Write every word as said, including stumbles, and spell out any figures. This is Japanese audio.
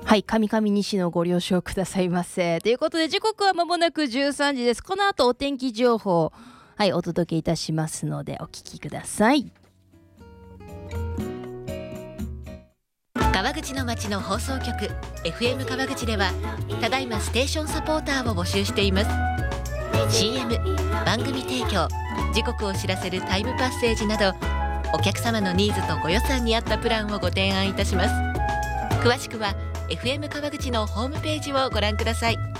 はい、神々西のご了承くださいませ。ということで時刻は間もなくじゅうさんじです。この後お天気情報、はい、お届けいたしますのでお聞きください。 川口の町の放送局 エフエム 川口ではただいまステーションサポーターを募集しています。 シーエム 番組提供、時刻を知らせるタイムパッセージなどお客様のニーズとご予算に合ったプランをご提案いたします。詳しくは エフエム 川口のホームページをご覧ください。